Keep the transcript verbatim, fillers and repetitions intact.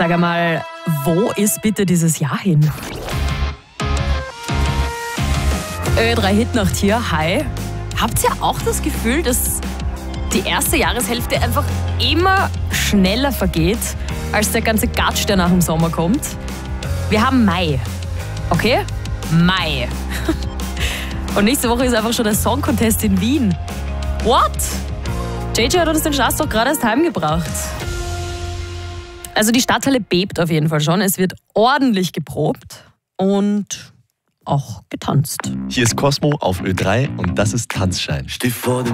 Sag einmal, wo ist bitte dieses Jahr hin? Ö drei Hitnacht hier, hi. Habt ihr auch das Gefühl, dass die erste Jahreshälfte einfach immer schneller vergeht, als der ganze Gatsch, der nach dem Sommer kommt? Wir haben Mai, okay? Mai. Und nächste Woche ist einfach schon der Song Contest in Wien. What? J J hat uns den Schatz doch gerade erst heimgebracht. Also die Stadthalle bebt auf jeden Fall schon. Es wird ordentlich geprobt und auch getanzt. Hier ist Cosmo auf Ö drei und das ist Tanzschein. Steh vor dem